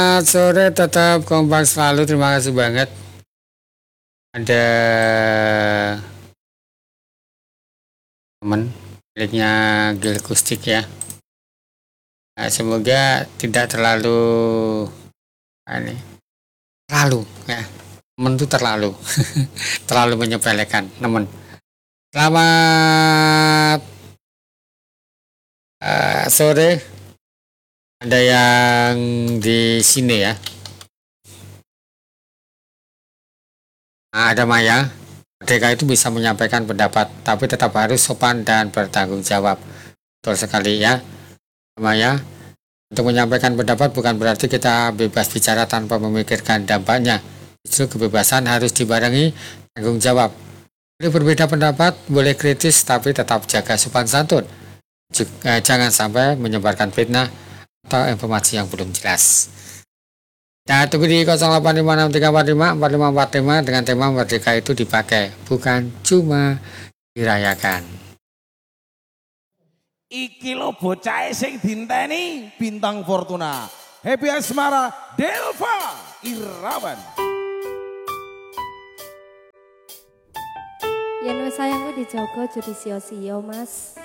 Selamat sore, tetap kompak selalu. Terima kasih banget. Ada teman miliknya Gil Kustik ya. Nah, semoga tidak terlalu ini, terlalu ya. Temen tuh terlalu terlalu menyepelekan temen. Selamat sore. Ada yang di sini ya. Nah, ada Maya. Merdeka itu bisa menyampaikan pendapat, tapi tetap harus sopan dan bertanggung jawab. Betul sekali ya, Maya. Untuk menyampaikan pendapat bukan berarti kita bebas bicara tanpa memikirkan dampaknya. Justru kebebasan harus dibarengi tanggung jawab. Boleh berbeda pendapat, boleh kritis, tapi tetap jaga sopan santun. Jangan sampai menyebarkan fitnah atau informasi yang belum jelas. Nah, tunggu di 0856345455 dengan tema merdeka itu dipakai, bukan cuma dirayakan. Iki lo bocah sing dinteni Bintang Fortuna, Happy Asmara, Delva Irawan. Yen wis sayangku dijogo jadi sio-sio Mas.